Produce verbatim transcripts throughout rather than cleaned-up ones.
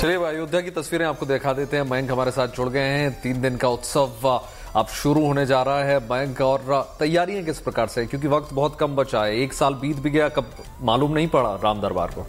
चलिए अयोध्या की तस्वीरें आपको दिखा देते हैं। मयंक हमारे साथ जुड़ गए हैं। तीन दिन का उत्सव अब शुरू होने जा रहा है मयंक, और तैयारियां किस प्रकार से, क्योंकि वक्त बहुत कम बचा है, एक साल बीत भी गया, कब मालूम नहीं पड़ा राम दरबार को।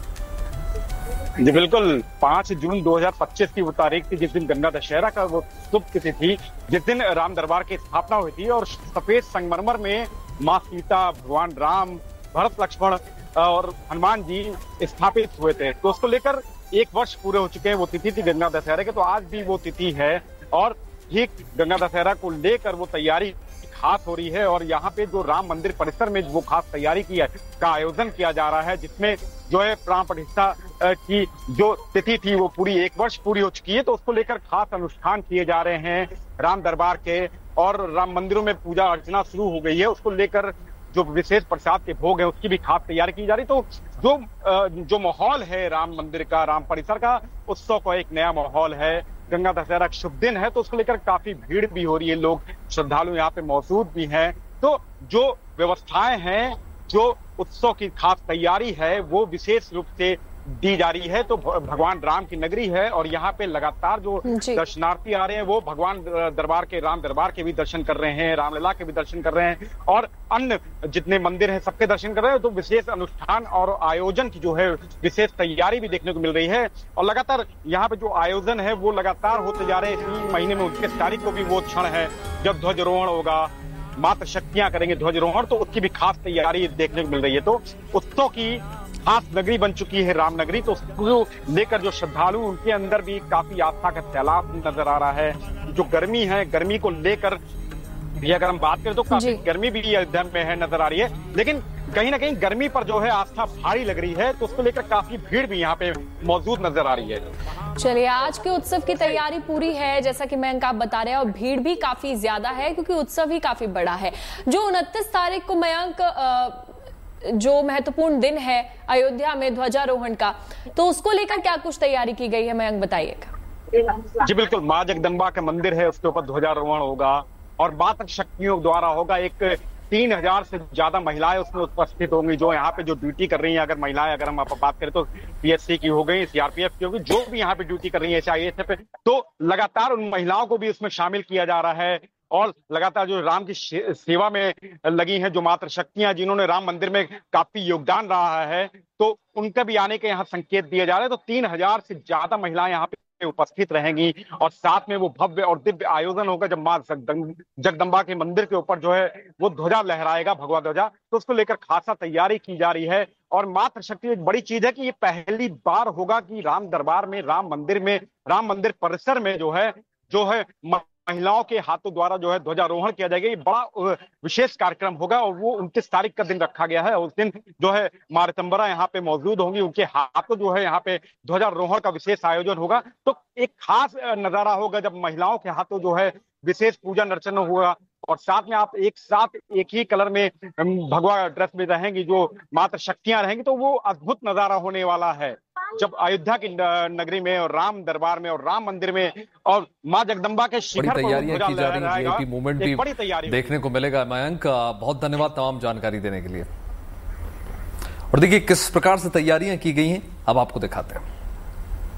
जी बिल्कुल, पाँच जून दो हज़ार पच्चीस की वो तारीख थी जिस दिन गंगा दशहरा का वो शुभ तिथि थी, जिस दिन राम दरबार की स्थापना हुई थी और सफेद संगमरमर में माँ सीता, भगवान राम, भरत लक्ष्मण और हनुमान जी स्थापित हुए थे। तो उसको लेकर एक वर्ष पूरे हो चुके हैं। वो तिथि थी गंगा दशहरे के, तो आज भी वो तिथि है और ठीक गंगा दशहरा को लेकर वो तैयारी खास हो रही है। और यहाँ पे जो राम मंदिर परिसर में वो खास तैयारी की है का आयोजन किया जा रहा है, जिसमें जो है प्राण प्रतिष्ठा की जो तिथि थी वो पूरी एक वर्ष पूरी हो चुकी है। तो उसको लेकर खास अनुष्ठान किए जा रहे हैं राम दरबार के, और राम मंदिरों में पूजा अर्चना शुरू हो गई है। उसको लेकर जो विशेष प्रसाद के भोग है उसकी भी खास तैयारी की जा रही। तो जो जो माहौल है राम मंदिर का, राम परिसर का, उत्सव का एक नया माहौल है। गंगा दशहरा शुभ दिन है तो उसको लेकर काफी भीड़ भी हो रही है, लोग श्रद्धालु यहाँ पे मौजूद भी हैं। तो जो व्यवस्थाएं हैं, जो उत्सव की खास तैयारी है वो विशेष रूप से दी जा रही है। तो भगवान राम की नगरी है और यहाँ पे लगातार जो दर्शनार्थी आ रहे हैं वो भगवान दरबार के, राम दरबार के भी दर्शन कर रहे हैं, रामलला के भी दर्शन कर रहे हैं और अन्य जितने मंदिर हैं सबके दर्शन कर रहे हैं। तो विशेष अनुष्ठान और आयोजन की जो है विशेष तैयारी भी देखने को मिल रही है। और लगातार यहाँ पे जो आयोजन है वो लगातार होते जा रहे हैं। इसी महीने में उनतीस तारीख को भी वो क्षण है जब ध्वजारोहण होगा, मात्र शक्तियां करेंगे ध्वजारोहण, तो उसकी भी खास तैयारी देखने को मिल रही है। तो उत्सव की खास नगरी बन चुकी है राम नगरी। तो उसको लेकर जो श्रद्धालु उनके अंदर भी काफी आस्था का सैलाब नजर आ रहा है। जो गर्मी है, गर्मी को लेकर भी अगर हम बात करें तो काफी गर्मी भी अयोध्या में है, नजर आ रही है। लेकिन कहीं ना कहीं गर्मी पर जो है आस्था भारी लग रही है, तो उसको लेकर काफी भीड़ भी यहाँ पे मौजूद नजर आ रही है। चलिए, आज के उत्सव की तैयारी पूरी है जैसा कि मयंक आप बता रहे हैं, और भीड़ भी काफी ज्यादा है क्योंकि उत्सव ही काफी बड़ा है। जो उनतीस तारीख को मयंक जो महत्वपूर्ण दिन है अयोध्या में ध्वजारोहण का, तो उसको लेकर क्या कुछ तैयारी की गई है मयंक, बताइएगा। जी बिल्कुल, माँ जगदम्बा का मंदिर है, उसके ऊपर ध्वजारोहण होगा और मातृ शक्तियों द्वारा होगा। एक तीन हजार से ज्यादा महिलाएं उसमें उपस्थित होंगी जो यहाँ पे जो ड्यूटी कर रही हैं। अगर महिलाएं, अगर हम बात करें तो पीएससी की हो गई, सीआरपीएफ की होगी, जो भी यहाँ पे ड्यूटी कर रही है, एसआईएसएफ, तो लगातार उन महिलाओं को भी उसमें शामिल किया जा रहा है। और लगातार जो राम की सेवा में लगी हैं, जो मातृ शक्तियां जिन्होंने राम मंदिर में काफी योगदान रहा है, तो उनका भी आने के यहाँ संकेत दिए जा रहे हैं। तो तीन हजार से ज्यादा महिलाएं यहाँ पे उपस्थित रहेंगी और साथ में वो भव्य और दिव्य आयोजन होगा जब मां जगदम्बा के मंदिर के ऊपर जो है वो ध्वजा लहराएगा, भगवा ध्वजा। तो उसको लेकर खासा तैयारी की जा रही है। और मातृ शक्ति एक बड़ी चीज है कि ये पहली बार होगा कि राम दरबार में, राम मंदिर में, राम मंदिर परिसर में जो है जो है महिलाओं के हाथों द्वारा जो है ध्वजारोहण किया जाएगा। ये बड़ा विशेष कार्यक्रम होगा और वो उनतीस तारीख का दिन रखा गया है। उस दिन जो है मां रीतंबरा यहाँ पे मौजूद होंगी, उनके हाथों जो है यहाँ पे ध्वजारोहण का विशेष आयोजन होगा। तो एक खास नजारा होगा जब महिलाओं के हाथों जो है विशेष पूजन अर्चना होगा और साथ में आप एक साथ एक ही कलर में भगवा ड्रेस में रहेंगी, जो मात्र शक्तियां रहेंगी। तो वो अद्भुत नजारा होने वाला है जब अयोध्या की नगरी में और राम दरबार में और राम मंदिर में और मां जगदम्बा के शिखर पर तैयारियां की जा रही है कि मूवमेंट भी बड़ी तैयारी देखने को मिलेगा। मयंक, बहुत धन्यवाद तमाम जानकारी देने के लिए। और देखिए किस प्रकार से तैयारियां की गई हैं, अब आपको दिखाते हैं।